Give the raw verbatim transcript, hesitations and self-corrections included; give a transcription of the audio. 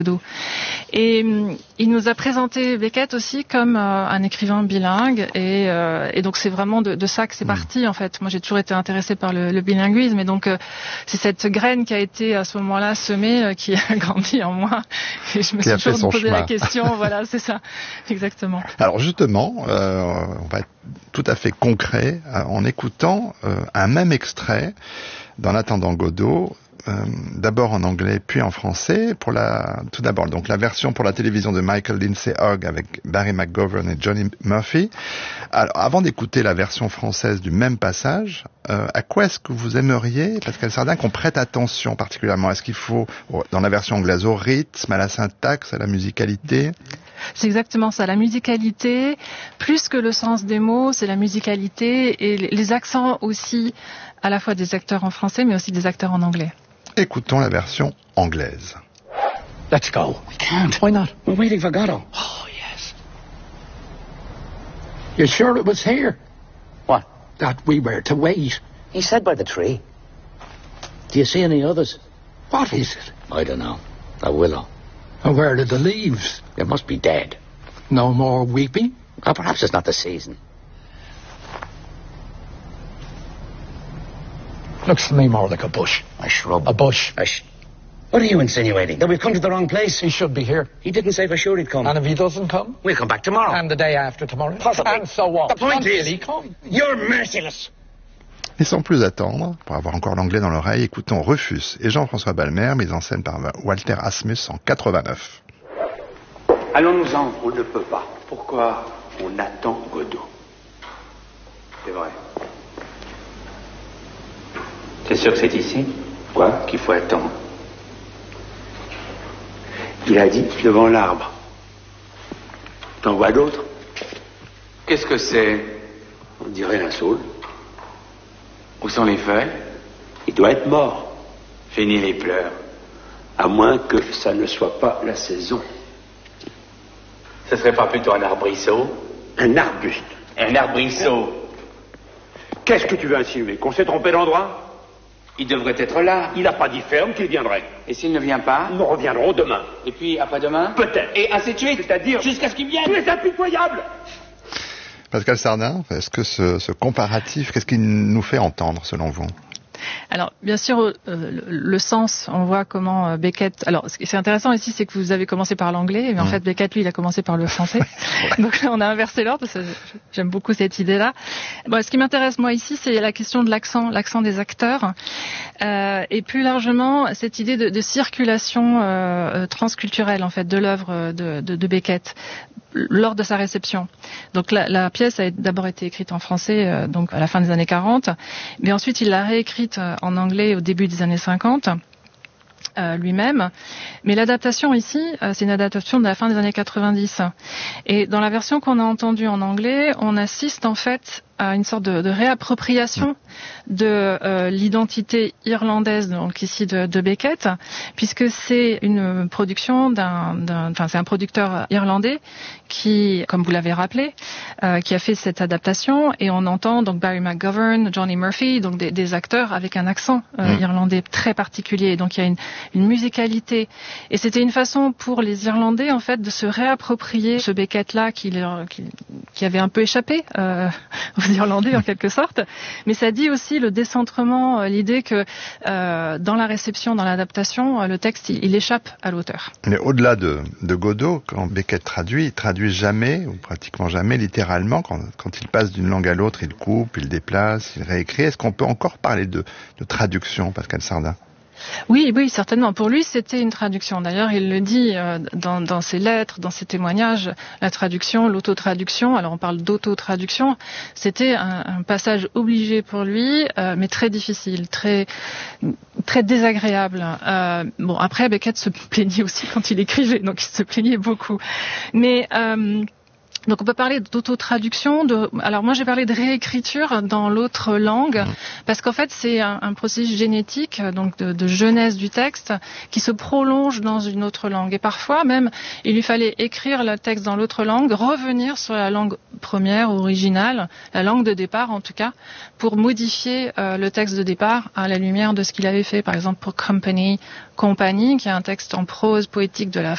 Et euh, il nous a présenté Beckett aussi comme euh, un écrivain bilingue et, euh, et donc c'est vraiment de, de ça que c'est parti en fait. Moi j'ai toujours été intéressée par le, le bilinguisme et donc euh, c'est cette graine qui a été à ce moment-là semée euh, qui a grandi en moi et je me qui suis toujours posé chemin. la question. Voilà, c'est ça, exactement. Alors justement, euh, on va être tout à fait concret euh, en écoutant euh, un même extrait d'En attendant Godot. Euh, d'abord en anglais puis en français pour la tout d'abord donc la version pour la télévision de Michael Lindsay Hogg avec Barry McGovern et Johnny Murphy. Alors avant d'écouter la version française du même passage, euh, à quoi est-ce que vous aimeriez, Pascal Sardin, qu'on prête attention particulièrement? Est-ce qu'il faut dans la version anglaise au rythme, à la syntaxe, à la musicalité? C'est exactement ça, la musicalité, plus que le sens des mots, c'est la musicalité et les accents aussi, à la fois des acteurs en français mais aussi des acteurs en anglais. Écoutons la version anglaise. Let's go. We can't. Why not? We're waiting for Godot. Oh, yes. You're sure it was here? What? That we were to wait. He said by the tree. Do you see any others? What is it? I don't know. A willow. And where are the leaves? It must be dead. No more weeping? Or perhaps it's not the season. Looks to me more like a bush. A shrub. A bush. A sh- what are you insinuating? That we've come to the wrong place? He should be here. He didn't say for sure he'd come. And if he doesn't come? We'll come back tomorrow. And the day after tomorrow? Possibly. And so on. The point Until is, he come. You're merciless. Et sans plus attendre, pour avoir encore l'anglais dans l'oreille, écoutons Rufus et Jean-François Balmer, mis en scène par Walter Asmus en quatre-vingt-neuf. Allons-nous-en, on ne peut pas. Pourquoi on attend Godot? C'est vrai. C'est sûr que c'est ici? Quoi? Qu'il faut attendre. Il a dit devant l'arbre. T'en vois d'autres? Qu'est-ce que c'est? On dirait un saule. Où sont les feuilles? Il doit être mort. Fini les pleurs. À moins que ça ne soit pas la saison. Ce serait pas plutôt un arbrisseau? Un arbuste. Un arbrisseau. Qu'est-ce que tu veux insinuer? Qu'on s'est trompé d'endroit? Il devrait être là. Il n'a pas dit ferme qu'il viendrait. Et s'il ne vient pas? Nous reviendrons demain. Et puis après-demain? Peut-être. Et ainsi de suite. C'est-à-dire jusqu'à ce qu'il vienne. Tu es impitoyable. Pascal Sardin, est-ce que ce, ce comparatif, qu'est-ce qu'il nous fait entendre selon vous? Alors, bien sûr, euh, le, le sens, on voit comment euh, Beckett... Alors, ce qui est intéressant ici, c'est que vous avez commencé par l'anglais, mais en mmh. fait, Beckett, lui, il a commencé par le français. Donc là, on a inversé l'ordre, parce que j'aime beaucoup cette idée-là. Bon, ce qui m'intéresse, moi, ici, c'est la question de l'accent, l'accent des acteurs, euh, et plus largement, cette idée de, de circulation euh, transculturelle, en fait, de l'œuvre de, de, de Beckett lors de sa réception. Donc la, la pièce a d'abord été écrite en français, euh, donc à la fin des années quarante, mais ensuite il l'a réécrite euh, en anglais au début des années cinquante. Euh, lui-même, mais l'adaptation ici, euh, c'est une adaptation de la fin des années quatre-vingt-dix. Et dans la version qu'on a entendue en anglais, on assiste en fait à une sorte de, de réappropriation de euh, l'identité irlandaise, donc ici de, de Beckett, puisque c'est une production d'un, d'un, enfin c'est un producteur irlandais qui, comme vous l'avez rappelé, euh, qui a fait cette adaptation, et on entend donc Barry McGovern, Johnny Murphy, donc des, des acteurs avec un accent euh, mmh. irlandais très particulier. Donc il y a une, une musicalité, et c'était une façon pour les Irlandais en fait de se réapproprier ce Beckett-là qui, qui, qui avait un peu échappé euh, aux Irlandais en quelque sorte, mais ça dit aussi le décentrement, l'idée que euh, dans la réception, dans l'adaptation, le texte il, il échappe à l'auteur. Mais au-delà de, de Godot, quand Beckett traduit, il traduit jamais, ou pratiquement jamais, littéralement. Quand, quand il passe d'une langue à l'autre, il coupe, il déplace, il réécrit. Est-ce qu'on peut encore parler de, de traduction, Pascal Sardin? Oui, oui, certainement. Pour lui, c'était une traduction. D'ailleurs, il le dit euh, dans, dans ses lettres, dans ses témoignages, la traduction, l'autotraduction. Alors, on parle d'autotraduction. C'était un, un passage obligé pour lui, euh, mais très difficile, très, très désagréable. Euh, bon, après, Beckett se plaignait aussi quand il écrivait, donc il se plaignait beaucoup. Mais euh, donc on peut parler d'autotraduction. De... Alors moi j'ai parlé de réécriture dans l'autre langue, parce qu'en fait c'est un, un processus génétique, donc de, de jeunesse du texte, qui se prolonge dans une autre langue. Et parfois même il lui fallait écrire le texte dans l'autre langue, revenir sur la langue première, originale, la langue de départ en tout cas, pour modifier euh, le texte de départ à la lumière de ce qu'il avait fait, par exemple pour Company, Compagnie, qui est un texte en prose poétique de la